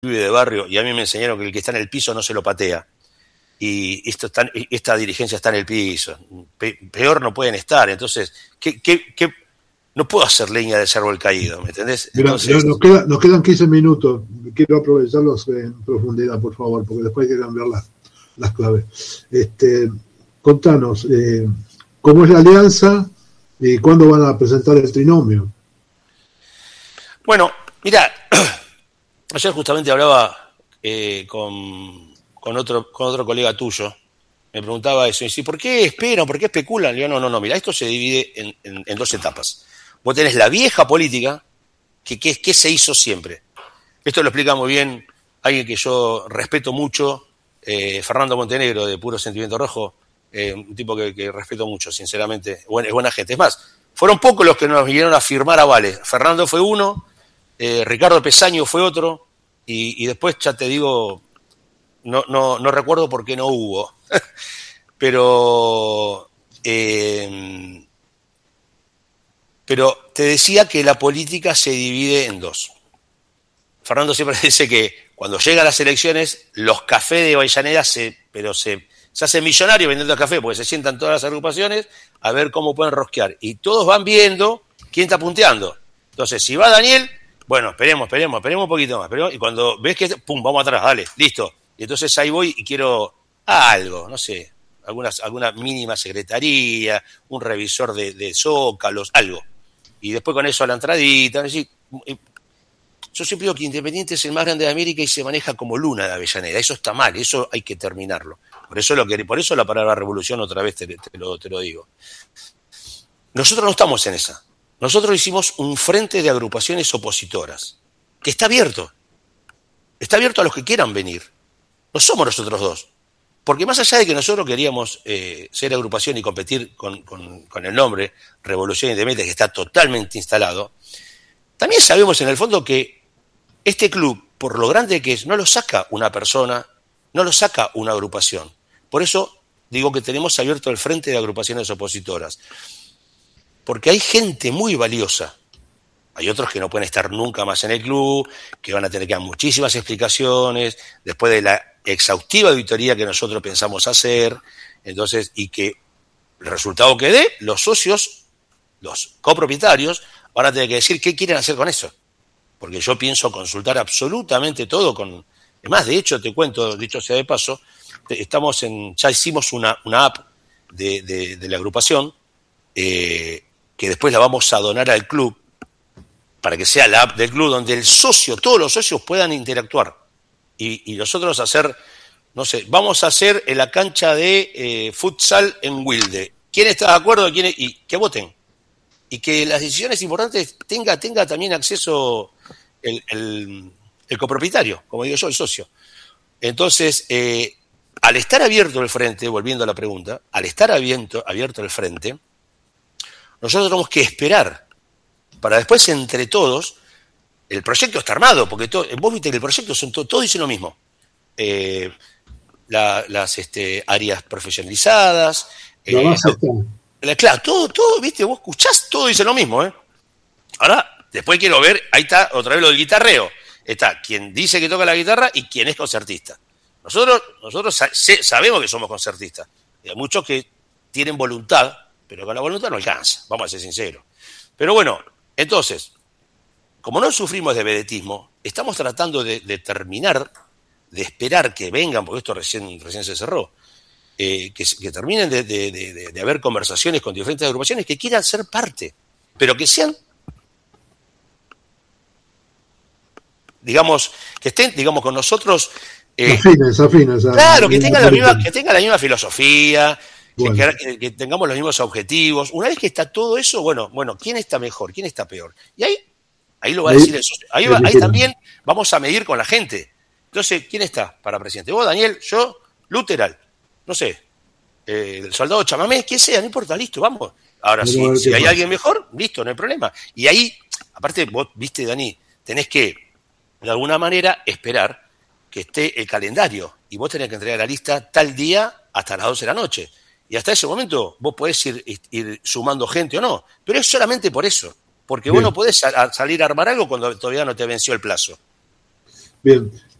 pibe de barrio y a mí me enseñaron que el que está en el piso no se lo patea. Y esta dirigencia está en el piso. Peor no pueden estar. Entonces, no puedo hacer leña del árbol caído, ¿me entendés? Mirá, Entonces, nos quedan 15 minutos. Quiero aprovecharlos en profundidad, por favor, porque después hay que cambiar las claves. Contanos, ¿cómo es la alianza y cuándo van a presentar el trinomio? bueno, mira, ayer justamente hablaba con otro colega tuyo, me preguntaba eso, y dice, ¿por qué esperan? ¿Por qué especulan? Y yo, no, mira, esto se divide en dos etapas. Vos tenés la vieja política, que se hizo siempre. Esto lo explica muy bien alguien que yo respeto mucho, Fernando Montenegro, de Puro Sentimiento Rojo, un tipo que respeto mucho, sinceramente, es buena gente. Es más, fueron pocos los que nos vinieron a firmar avales. Fernando fue uno, Ricardo Pesaño fue otro, y después ya te digo, no recuerdo por qué no hubo. Pero te decía que la política se divide en dos. Fernando siempre dice que cuando llegan las elecciones, los cafés de Avellaneda se hacen millonarios vendiendo café, porque se sientan todas las agrupaciones a ver cómo pueden rosquear. Y todos van viendo quién está punteando. Entonces, si va Daniel, bueno, esperemos un poquito más. Y cuando ves que, pum, vamos atrás, dale, listo. Y entonces ahí voy y quiero algo, no sé, alguna mínima secretaría, un revisor de zócalos, algo. Y después con eso a la entradita, ¿sí? Yo siempre digo que Independiente es el más grande de América y se maneja como Luna de Avellaneda. Eso está mal, eso hay que terminarlo. Por eso la palabra revolución otra vez te lo digo. Nosotros no estamos en esa. Nosotros hicimos un frente de agrupaciones opositoras, que está abierto. Está abierto a los que quieran venir. No somos nosotros dos. Porque más allá de que nosotros queríamos ser agrupación y competir con el nombre Revolución Independiente, que está totalmente instalado, también sabemos en el fondo que este club, por lo grande que es, no lo saca una persona, no lo saca una agrupación. Por eso digo que tenemos abierto el frente de agrupaciones opositoras. Porque hay gente muy valiosa. Hay otros que no pueden estar nunca más en el club, que van a tener que dar muchísimas explicaciones, después de la exhaustiva auditoría que nosotros pensamos hacer, entonces, y que el resultado que dé, los socios, los copropietarios, van a tener que decir qué quieren hacer con eso. Porque yo pienso consultar absolutamente todo con... Es más, de hecho, te cuento, dicho sea de paso, ya hicimos una app de la agrupación, que después la vamos a donar al club, para que sea la app del club, donde el socio, todos los socios puedan interactuar. Y nosotros hacer, no sé, vamos a hacer en la cancha de futsal en Wilde. ¿Quién está de acuerdo? Y que voten. Y que las decisiones importantes tenga también acceso el copropietario, como digo yo, el socio. Entonces, al estar abierto el frente, volviendo a la pregunta, al estar abierto el frente, nosotros tenemos que esperar para después entre todos, el proyecto está armado, porque vos viste que el proyecto todos dicen lo mismo. Las áreas profesionalizadas. Claro, todo, viste, vos escuchás, todo dice lo mismo, ¿eh? Ahora, después quiero ver, ahí está otra vez lo del guitarreo. Está quien dice que toca la guitarra y quien es concertista. Nosotros sabemos que somos concertistas. Hay muchos que tienen voluntad, pero con la voluntad no alcanza, vamos a ser sinceros. Pero bueno, entonces, como no sufrimos de vedetismo, estamos tratando de terminar, de esperar que vengan, porque esto recién se cerró, que terminen de haber conversaciones con diferentes agrupaciones que quieran ser parte, pero que sean, digamos, que estén, digamos, con nosotros. Afines. Claro, que tengan la misma filosofía, bueno. que tengamos los mismos objetivos. Una vez que está todo eso, bueno, ¿quién está mejor? ¿Quién está peor? Y ahí lo va a decir el socio. Ahí también vamos a medir con la gente. Entonces, ¿quién está para presidente? Vos, Daniel, yo, Luteral, no sé, el soldado Chamamé, quien sea, no importa, listo, vamos. Ahora, si hay alguien mejor, listo, no hay problema. Y ahí, aparte, vos, viste, Dani, tenés que, de alguna manera, esperar que esté el calendario. Y vos tenés que entregar la lista tal día hasta las 12 de la noche. Y hasta ese momento vos podés ir sumando gente o no. Pero es solamente por eso. Porque vos no podés salir a armar algo cuando todavía no te venció el plazo. Bien,